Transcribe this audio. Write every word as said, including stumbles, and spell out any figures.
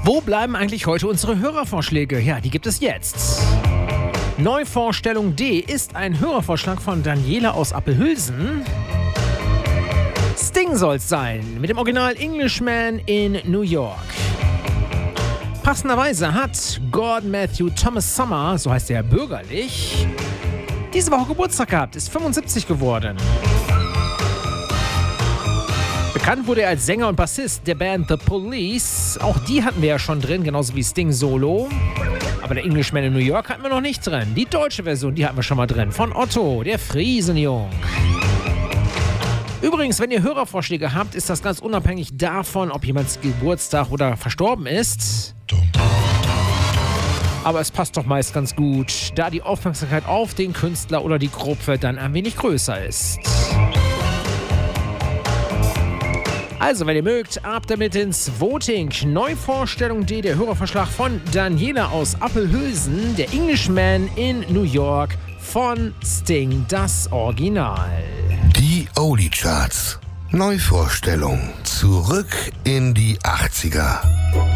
Wo bleiben eigentlich heute unsere Hörervorschläge? Ja, die gibt es jetzt. Neuvorstellung D ist ein Hörervorschlag von Daniela aus Appelhülsen. Sting soll's sein, mit dem Original Englishman in New York. Passenderweise hat Gordon Matthew Thomas Summer, so heißt er bürgerlich, diese Woche Geburtstag gehabt, ist fünfundsiebzig geworden. Bekannt wurde er als Sänger und Bassist der Band The Police. Auch die hatten wir ja schon drin, genauso wie Sting Solo. Aber der Englishman in New York hatten wir noch nicht drin. Die deutsche Version, die hatten wir schon mal drin. Von Otto, der Friesenjung. Übrigens, wenn ihr Hörervorschläge habt, ist das ganz unabhängig davon, ob jemand Geburtstag oder verstorben ist. Aber es passt doch meist ganz gut, da die Aufmerksamkeit auf den Künstler oder die Gruppe dann ein wenig größer ist. Also, wenn ihr mögt, ab damit ins Voting. Neuvorstellung D, der Hörervorschlag von Daniela aus Appelhülsen, der Englishman in New York von Sting, das Original. Die Oldie Charts. Neuvorstellung. Zurück in die achtziger.